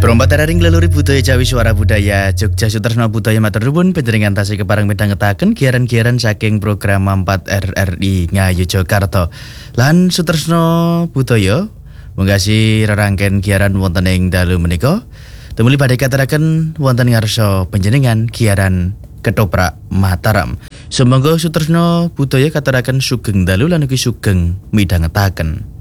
Perombat teraring leluhur budaya Jawi Suara Budaya Jogja Sutresno Budaya matur nuwun panjenengan tasih kepareng midhangetaken giaran-giaran saking program 4 RRI Ngayu Jakarta. Lan Sutresno Budaya mungkasi rerangken giaran wonten ing dalu menika temuli badhe kateraken wonten ngarsa panjenengan giaran Ketoprak Mataram. Sumangga Sutresno Budaya kateraken sugeng dalu lan ugi sugeng midhangetaken.